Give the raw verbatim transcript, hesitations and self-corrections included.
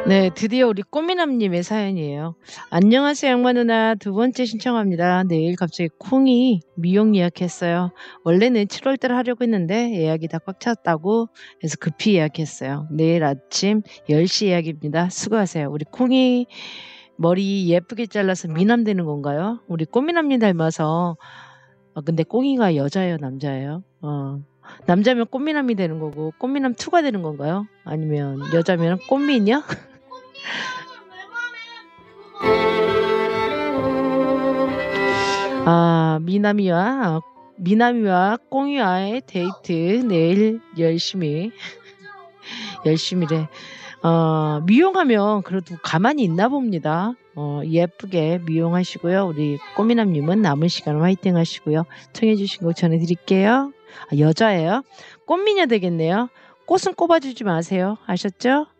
네. 드디어 우리 꽃미남님의 사연이에요. "안녕하세요 양마 누나. 두 번째 신청합니다. 내일 갑자기 콩이 미용 예약했어요. 원래는 칠 월달에 하려고 했는데 예약이 다 꽉 찼다고 해서 급히 예약했어요. 내일 아침 열 시 예약입니다. 수고하세요." 우리 콩이 머리 예쁘게 잘라서 미남 되는 건가요? 우리 꽃미남님 닮아서 아 근데 꽁이가 여자예요, 남자예요? 어. 남자면 꽃미남이 되는 거고 꽃미남 투가 되는 건가요? 아니면 여자면 꽃미녀? 아 미남이와 미남이와 꽁이와의 데이트 내일 열심히 열심히래. 어 미용하면 그래도 가만히 있나 봅니다. 어 예쁘게 미용하시고요. 우리 꽃미남님은 남은 시간 화이팅 하시고요. 청해 주신 곡 전해 드릴게요. 아 여자예요? 꽃미녀 되겠네요. 꽃은 꼽아 주지 마세요. 아셨죠?